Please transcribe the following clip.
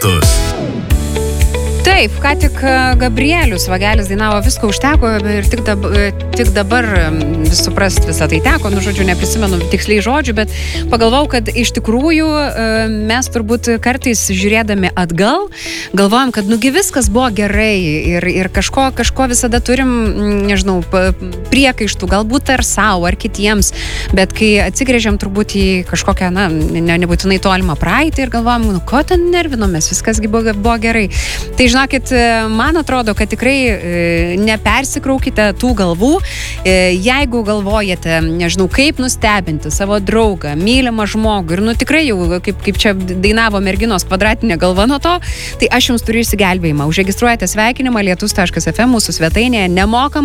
Taip, ką tik Gabrielius Vagelis dainavo Visko užteko ir tik dabar suprast visą tai teko, žodžiu, neprisimenu tiksliai žodžių, bet pagalvojau, kad iš tikrųjų mes turbūt kartais žiūrėdami atgal, galvojam, kad nugi viskas buvo gerai ir kažko visada turim, nežinau, priekaištų, galbūt ar savo, ar kitiems, bet kai atsigrėžiam turbūt į kažkokią, nebūtinai tolimą praeitį ir galvojam, ko ten nervinomės, viskasgi buvo gerai. Tai žinokit, man atrodo, kad tikrai nepersikraukite tų galvų. Jeigu galvojate, nežinau, kaip nustebinti savo draugą, mylimą žmogų ir tikrai jau, kaip čia dainavo merginos kvadratinė galva nuo to, tai aš jums turiu išsigelbėjimą. Užregistruojate sveikinimą lietus.fm mūsų svetainėje nemokamai.